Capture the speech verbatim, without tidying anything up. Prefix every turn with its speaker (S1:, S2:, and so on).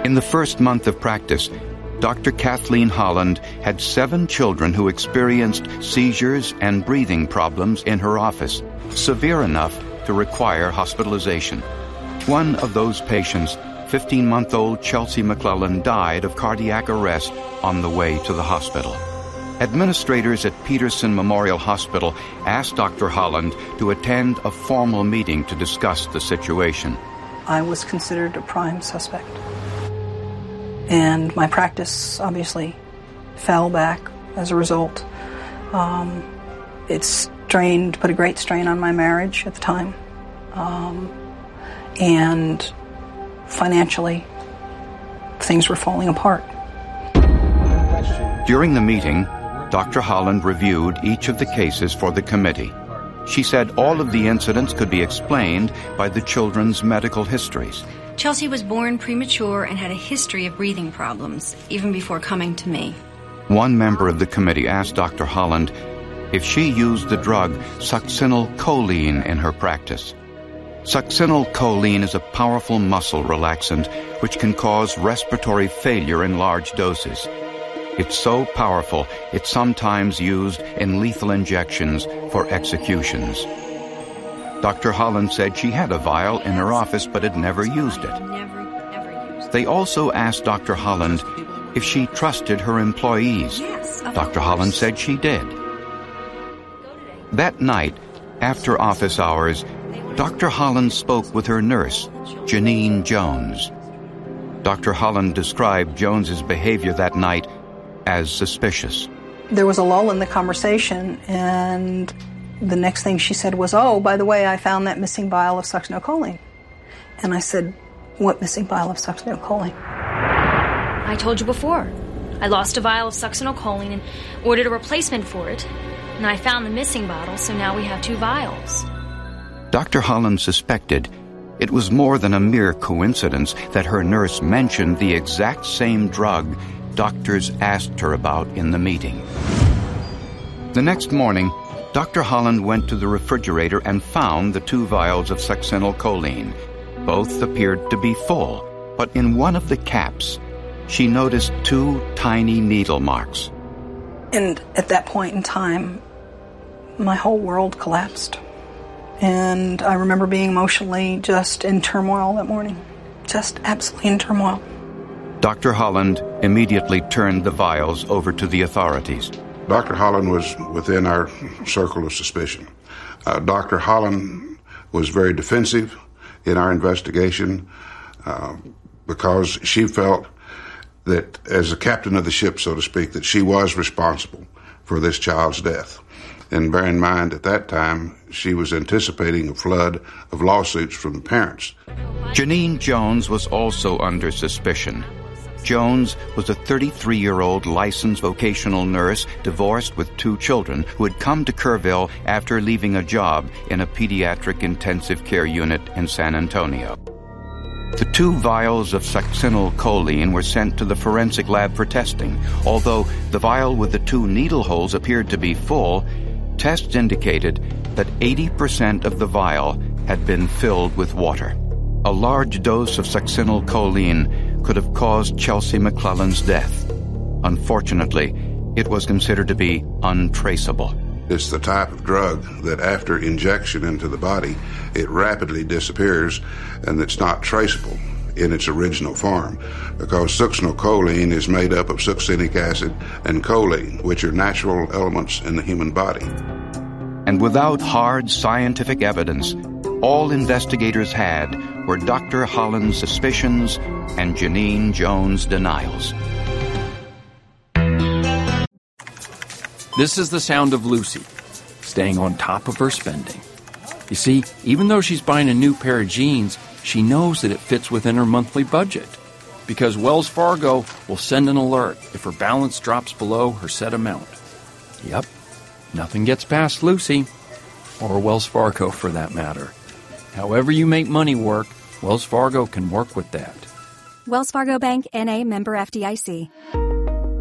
S1: In the first month of practice, Doctor Kathleen Holland had seven children who experienced seizures and breathing problems in her office, severe enough to require hospitalization. One of those patients, fifteen-month-old Chelsea McClellan, died of cardiac arrest on the way to the hospital. Administrators at Peterson Memorial Hospital asked Doctor Holland to attend a formal meeting to discuss the situation.
S2: I was considered a prime suspect. And my practice obviously fell back as a result. Um, it strained, put a great strain on my marriage at the time. Um, and financially, things were falling apart.
S1: During the meeting, Doctor Holland reviewed each of the cases for the committee. She said all of the incidents could be explained by the children's medical histories.
S3: Chelsea was born premature and had a history of breathing problems, even before coming to me.
S1: One member of the committee asked Doctor Holland if she used the drug succinylcholine in her practice. Succinylcholine is a powerful muscle relaxant which can cause respiratory failure in large doses. It's so powerful, it's sometimes used in lethal injections for executions. Doctor Holland said she had a vial in her office but had never used it. They also asked Doctor Holland if she trusted her employees. Doctor Holland said she did. That night, after office hours, Doctor Holland spoke with her nurse, Janine Jones. Doctor Holland described Jones's behavior that night as suspicious.
S2: There was a lull in the conversation, and the next thing she said was, oh, by the way, I found that missing vial of succinylcholine. And I said, what missing vial of succinylcholine?
S4: I told you before. I lost a vial of succinylcholine and ordered a replacement for it. And I found the missing bottle, so now we have two vials.
S1: Doctor Holland suspected it was more than a mere coincidence that her nurse mentioned the exact same drug doctors asked her about in the meeting. The next morning, Doctor Holland went to the refrigerator and found the two vials of succinylcholine. Both appeared to be full, but in one of the caps, she noticed two tiny needle marks.
S2: And at that point in time, my whole world collapsed. And I remember being emotionally just in turmoil that morning. Just absolutely in turmoil.
S1: Doctor Holland immediately turned the vials over to the authorities.
S5: Doctor Holland was within our circle of suspicion. Uh, Doctor Holland was very defensive in our investigation uh, because she felt that as the captain of the ship, so to speak, that she was responsible for this child's death. And bear in mind, at that time, she was anticipating a flood of lawsuits from the parents.
S1: Janine Jones was also under suspicion. Jones was a thirty-three-year-old licensed vocational nurse, divorced with two children, who had come to Kerrville after leaving a job in a pediatric intensive care unit in San Antonio. The two vials of succinylcholine were sent to the forensic lab for testing. Although the vial with the two needle holes appeared to be full, tests indicated that eighty percent of the vial had been filled with water. A large dose of succinylcholine could have caused Chelsea McClellan's death. Unfortunately, it was considered to be untraceable.
S5: It's the type of drug that after injection into the body, it rapidly disappears, and it's not traceable in its original form, because succinylcholine is made up of succinic acid and choline, which are natural elements in the human body.
S1: And without hard scientific evidence, all investigators had were Doctor Holland's suspicions and Janine Jones' denials.
S6: This is the sound of Lucy, staying on top of her spending. You see, even though she's buying a new pair of jeans, she knows that it fits within her monthly budget, because Wells Fargo will send an alert if her balance drops below her set amount. Yep, nothing gets past Lucy, or Wells Fargo for that matter. However you make money work, Wells Fargo can work with that.
S7: Wells Fargo Bank, N A, member F D I C.